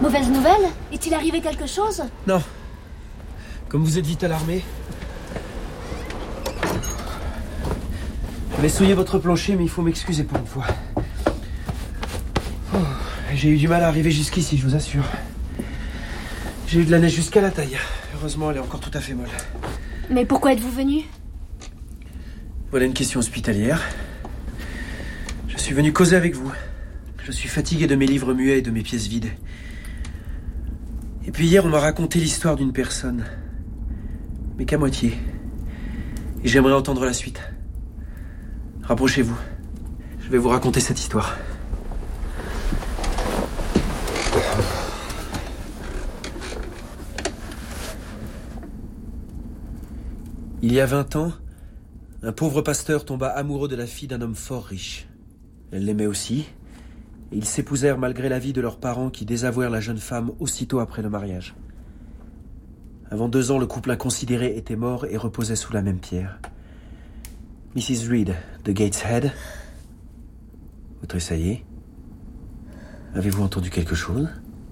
Mauvaise nouvelle? Est-il arrivé quelque chose? Non. Comme vous êtes vite alarmé. Je vais souiller votre plancher, mais il faut m'excuser pour une fois. Oh, j'ai eu du mal à arriver jusqu'ici, je vous assure. J'ai eu de la neige jusqu'à la taille. Heureusement, elle est encore tout à fait molle. Mais pourquoi êtes-vous venu? Voilà une question hospitalière. Je suis venu causer avec vous. Je suis fatigué de mes livres muets et de mes pièces vides. Et puis hier, on m'a raconté l'histoire d'une personne. Mais qu'à moitié. Et j'aimerais entendre la suite. Rapprochez-vous. Je vais vous raconter cette histoire. Il y a 20 ans, un pauvre pasteur tomba amoureux de la fille d'un homme fort riche. Elle l'aimait aussi, et ils s'épousèrent malgré l'avis de leurs parents qui désavouèrent la jeune femme aussitôt après le mariage. Avant 2 ans, le couple inconsidéré était mort et reposait sous la même pierre. Mrs. Reed de Gateshead. Vous tressaillez? Avez-vous entendu quelque chose?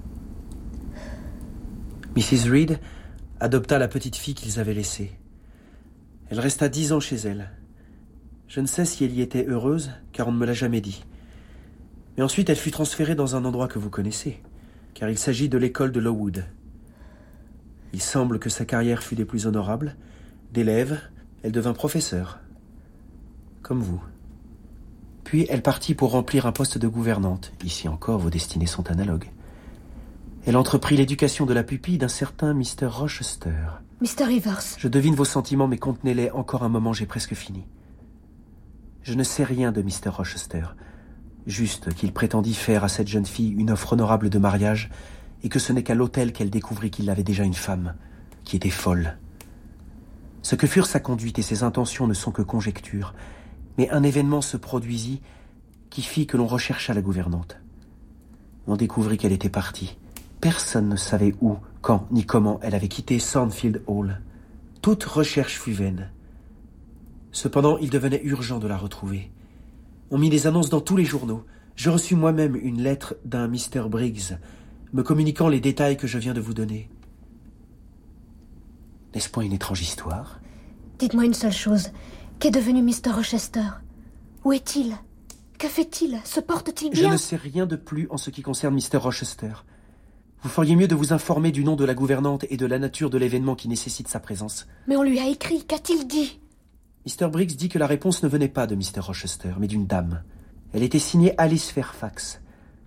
Mrs. Reed adopta la petite fille qu'ils avaient laissée. Elle resta 10 ans chez elle. Je ne sais si elle y était heureuse, car on ne me l'a jamais dit. Mais ensuite, elle fut transférée dans un endroit que vous connaissez, car il s'agit de l'école de Lowood. Il semble que sa carrière fut des plus honorables. D'élève, elle devint professeure. Comme vous. Puis elle partit pour remplir un poste de gouvernante. Ici encore, vos destinées sont analogues. Elle entreprit l'éducation de la pupille d'un certain Mr. Rochester. Mr. Rivers. Je devine vos sentiments, mais contenez-les encore un moment, j'ai presque fini. Je ne sais rien de Mr. Rochester. Juste qu'il prétendit faire à cette jeune fille une offre honorable de mariage et que ce n'est qu'à l'hôtel qu'elle découvrit qu'il avait déjà une femme, qui était folle. Ce que furent sa conduite et ses intentions ne sont que conjectures, mais un événement se produisit qui fit que l'on rechercha la gouvernante. On découvrit qu'elle était partie. Personne ne savait où, quand, ni comment elle avait quitté Thornfield Hall. Toute recherche fut vaine. Cependant, il devenait urgent de la retrouver. On mit des annonces dans tous les journaux. Je reçus moi-même une lettre d'un Mr. Briggs, me communiquant les détails que je viens de vous donner. N'est-ce pas une étrange histoire? Dites-moi une seule chose. Qu'est devenu Mr. Rochester? Où est-il? Que fait-il? Se porte-t-il bien? Je ne sais rien de plus en ce qui concerne Mr. Rochester. Vous feriez mieux de vous informer du nom de la gouvernante et de la nature de l'événement qui nécessite sa présence. Mais on lui a écrit. Qu'a-t-il dit? Mr. Briggs dit que la réponse ne venait pas de Mr. Rochester, mais d'une dame. Elle était signée Alice Fairfax.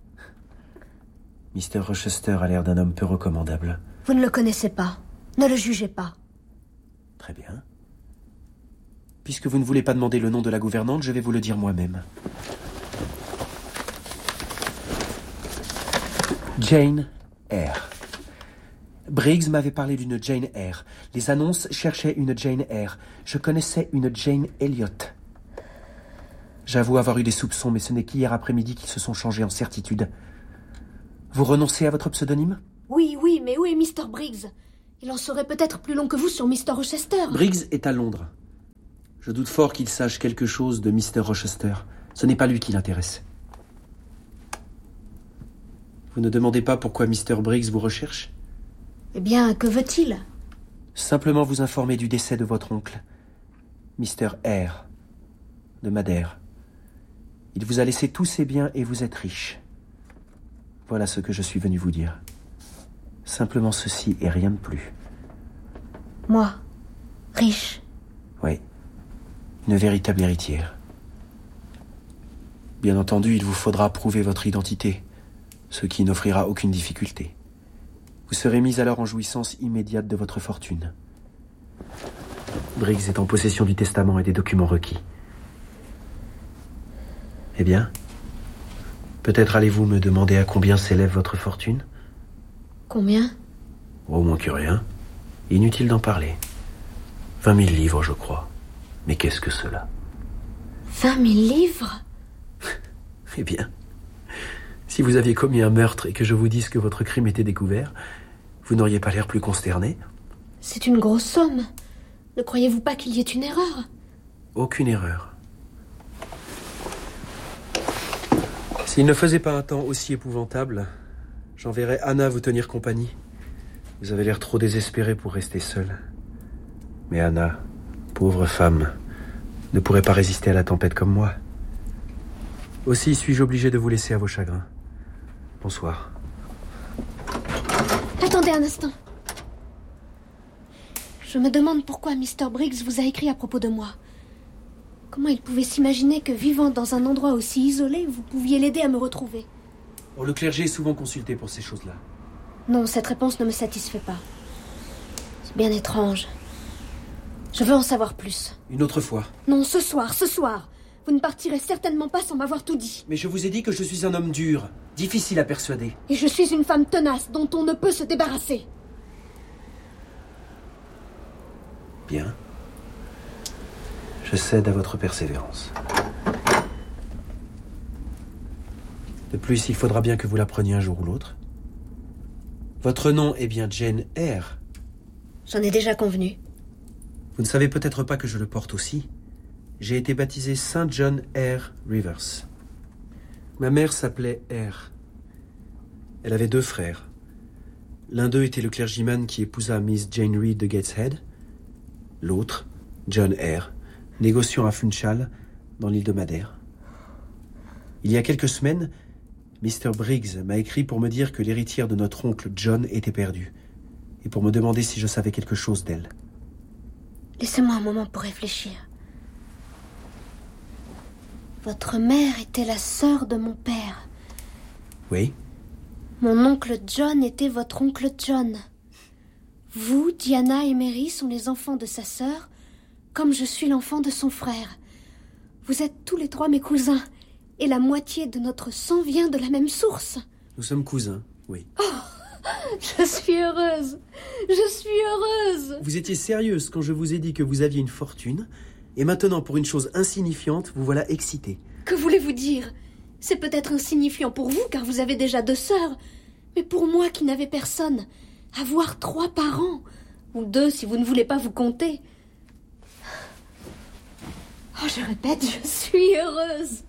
Mr. Rochester a l'air d'un homme peu recommandable. Vous ne le connaissez pas. Ne le jugez pas. Très bien. Puisque vous ne voulez pas demander le nom de la gouvernante, je vais vous le dire moi-même. Jane Eyre. Briggs m'avait parlé d'une Jane Eyre. Les annonces cherchaient une Jane Eyre. Je connaissais une Jane Elliot. J'avoue avoir eu des soupçons, mais ce n'est qu'hier après-midi qu'ils se sont changés en certitude. Vous renoncez à votre pseudonyme? Oui, mais où est Mr. Briggs? Il en saurait peut-être plus long que vous sur Mr. Rochester. Briggs est à Londres. Je doute fort qu'il sache quelque chose de Mr. Rochester. Ce n'est pas lui qui l'intéresse. Vous ne demandez pas pourquoi Mr. Briggs vous recherche? Eh bien, que veut-il? Simplement vous informer du décès de votre oncle, Mr. Eyre, de Madère. Il vous a laissé tous ses biens et vous êtes riche. Voilà ce que je suis venu vous dire. Simplement ceci et rien de plus. Moi, riche? Oui, une véritable héritière. Bien entendu, il vous faudra prouver votre identité, ce qui n'offrira aucune difficulté. Vous serez mis alors en jouissance immédiate de votre fortune. Briggs est en possession du testament et des documents requis. Eh bien, peut-être allez-vous me demander à combien s'élève votre fortune? Combien? Oh, moins que rien. Inutile d'en parler. 20 000 livres, je crois. Mais qu'est-ce que cela? 20 000 livres? Eh bien, si vous aviez commis un meurtre et que je vous dise que votre crime était découvert, vous n'auriez pas l'air plus consterné? C'est une grosse somme. Ne croyez-vous pas qu'il y ait une erreur? Aucune erreur. S'il ne faisait pas un temps aussi épouvantable, J'enverrai Anna vous tenir compagnie. Vous avez l'air trop désespéré pour rester seul. Mais Anna, pauvre femme, ne pourrait pas résister à la tempête comme moi. Aussi suis-je obligé de vous laisser à vos chagrins. Bonsoir. Attendez un instant. Je me demande pourquoi Mr. Briggs vous a écrit à propos de moi. Comment il pouvait s'imaginer que, vivant dans un endroit aussi isolé, vous pouviez l'aider à me retrouver? Le clergé est souvent consulté pour ces choses-là. Non, cette réponse ne me satisfait pas. C'est bien étrange. Je veux en savoir plus. Une autre fois. Non, ce soir. Vous ne partirez certainement pas sans m'avoir tout dit. Mais je vous ai dit que je suis un homme dur, difficile à persuader. Et je suis une femme tenace dont on ne peut se débarrasser. Bien. Je cède à votre persévérance. De plus, il faudra bien que vous l'appreniez un jour ou l'autre. Votre nom est bien Jane Eyre. J'en ai déjà convenu. Vous ne savez peut-être pas que je le porte aussi. J'ai été baptisé Saint John Eyre Rivers. Ma mère s'appelait Eyre. Elle avait 2 frères. L'un d'eux était le clergyman qui épousa Miss Jane Reed de Gateshead. L'autre, John Eyre, négociant à Funchal, dans l'île de Madère. Il y a quelques semaines, Mr. Briggs m'a écrit pour me dire que l'héritière de notre oncle John était perdue, et pour me demander si je savais quelque chose d'elle. Laissez-moi un moment pour réfléchir. Votre mère était la sœur de mon père. Oui. Mon oncle John était votre oncle John. Vous, Diana et Mary sont les enfants de sa sœur, comme je suis l'enfant de son frère. Vous êtes tous les 3 mes cousins, et la moitié de notre sang vient de la même source. Nous sommes cousins, oui. Oh, je suis heureuse. Vous étiez sérieuse quand je vous ai dit que vous aviez une fortune, et maintenant, pour une chose insignifiante, vous voilà excitée. Que voulez-vous dire? C'est peut-être insignifiant pour vous, car vous avez déjà 2 sœurs. Mais pour moi qui n'avais personne, avoir 3 parents, ou 2 si vous ne voulez pas vous compter. Oh, je répète, je suis heureuse.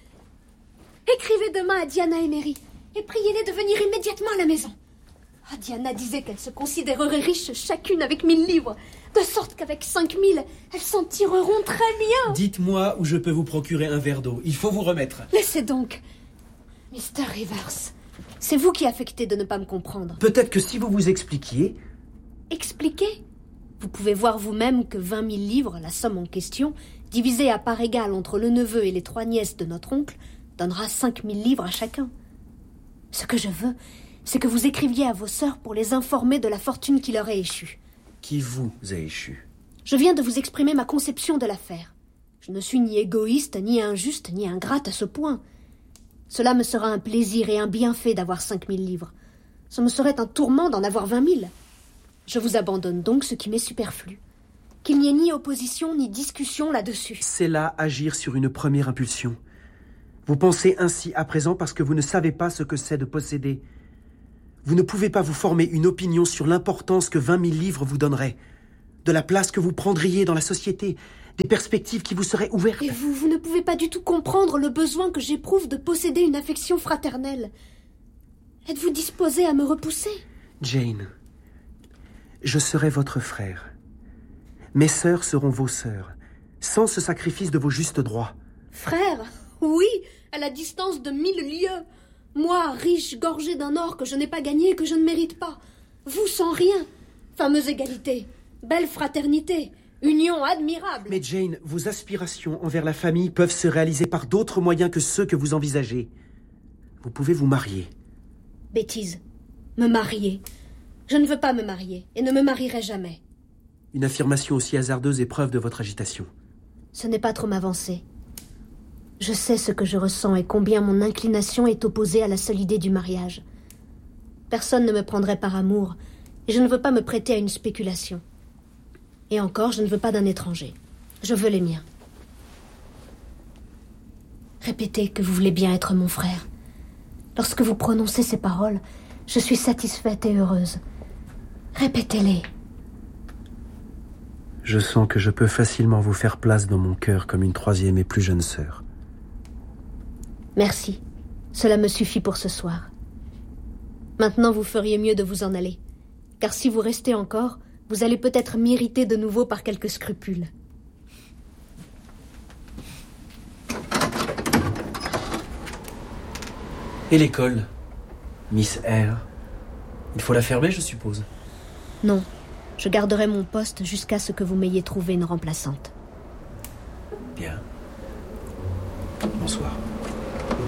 Écrivez demain à Diana et Mary, et priez-les de venir immédiatement à la maison. Oh, Diana disait qu'elles se considéreraient riches chacune avec 1000 livres, de sorte qu'avec 5000, elles s'en tireront très bien. Dites-moi où je peux vous procurer un verre d'eau. Il faut vous remettre. Laissez donc. Mr. Rivers, c'est vous qui affectez de ne pas me comprendre. Peut-être que si vous vous expliquiez... Expliquer? Vous pouvez voir vous-même que 20 000 livres, la somme en question, divisée à part égale entre le neveu et les 3 nièces de notre oncle, donnera 5 000 livres à chacun. Ce que je veux, c'est que vous écriviez à vos sœurs pour les informer de la fortune qui leur est échue. Qui vous a échu? Je viens de vous exprimer ma conception de l'affaire. Je ne suis ni égoïste, ni injuste, ni ingrate à ce point. Cela me sera un plaisir et un bienfait d'avoir 5 000 livres. Ce me serait un tourment d'en avoir 20 000. Je vous abandonne donc ce qui m'est superflu. Qu'il n'y ait ni opposition ni discussion là-dessus. C'est là agir sur une première impulsion. Vous pensez ainsi à présent parce que vous ne savez pas ce que c'est de posséder. Vous ne pouvez pas vous former une opinion sur l'importance que 20 000 livres vous donneraient, de la place que vous prendriez dans la société, des perspectives qui vous seraient ouvertes. Et vous ne pouvez pas du tout comprendre le besoin que j'éprouve de posséder une affection fraternelle. Êtes-vous disposée à me repousser? Jane, je serai votre frère. Mes sœurs seront vos sœurs, sans ce sacrifice de vos justes droits. Frère? Oui, à la distance de 1000 lieues. Moi, riche, gorgé d'un or que je n'ai pas gagné et que je ne mérite pas. Vous sans rien. Fameuse égalité. Belle fraternité. Union admirable. Mais Jane, vos aspirations envers la famille peuvent se réaliser par d'autres moyens que ceux que vous envisagez. Vous pouvez vous marier. Bêtise. Me marier. Je ne veux pas me marier et ne me marierai jamais. Une affirmation aussi hasardeuse est preuve de votre agitation. Ce n'est pas trop m'avancer. Je sais ce que je ressens et combien mon inclination est opposée à la seule idée du mariage. Personne ne me prendrait par amour, et je ne veux pas me prêter à une spéculation. Et encore, je ne veux pas d'un étranger. Je veux les miens. Répétez que vous voulez bien être mon frère. Lorsque vous prononcez ces paroles, je suis satisfaite et heureuse. Répétez-les. Je sens que je peux facilement vous faire place dans mon cœur comme une 3e et plus jeune sœur. Merci. Cela me suffit pour ce soir. Maintenant, vous feriez mieux de vous en aller. Car si vous restez encore, vous allez peut-être m'irriter de nouveau par quelques scrupules. Et l'école, Miss Eyre? Il faut la fermer, je suppose. Non, je garderai mon poste jusqu'à ce que vous m'ayez trouvé une remplaçante. Bien. Bonsoir.